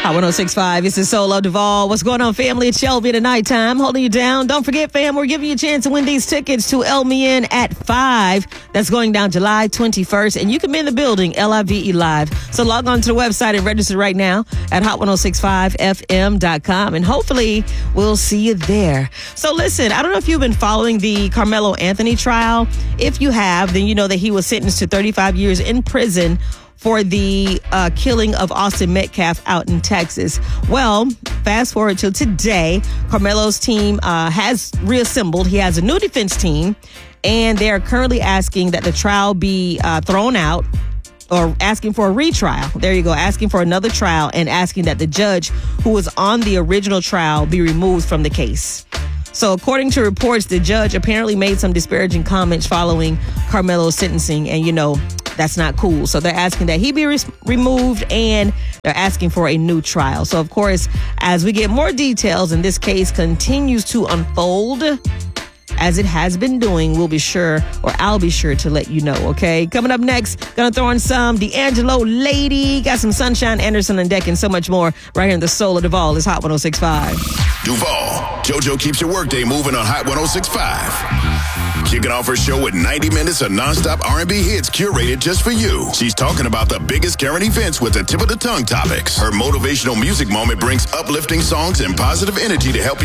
Hot 106.5, it's the Soul of Duval. What's going on, family? It's Shelby at nighttime, holding you down. Don't forget, fam, we're giving you a chance to win these tickets to El Mien at 5. That's going down July 21st, and you can be in the building, LIVE Live. So log on to the website and register right now at hot1065fm.com, and hopefully we'll see you there. So listen, I don't know if you've been following the Carmelo Anthony trial. If you have, then you know that he was sentenced to 35 years in prison for the killing of Austin Metcalf out in Texas. Well, fast forward to today, Carmelo's team has reassembled. He has a new defense team, and they're currently asking that the trial be thrown out, or asking for a retrial. There you go, asking for another trial and asking that the judge who was on the original trial be removed from the case. So according to reports, the judge apparently made some disparaging comments following Carmelo's sentencing, and that's not cool. So they're asking that he be removed, and they're asking for a new trial. So, of course, as we get more details and this case continues to unfold, as it has been doing, I'll be sure to let you know, okay? Coming up next, gonna throw in some D'Angelo Lady, got some Sunshine Anderson on deck, and so much more right here in the Soul of Duval. It's Hot 106.5. Duval, JoJo keeps your workday moving on Hot 106.5. Kicking off her show with 90 minutes of nonstop R&B hits curated just for you. She's talking about the biggest current events with the tip of the tongue topics. Her motivational music moment brings uplifting songs and positive energy to help you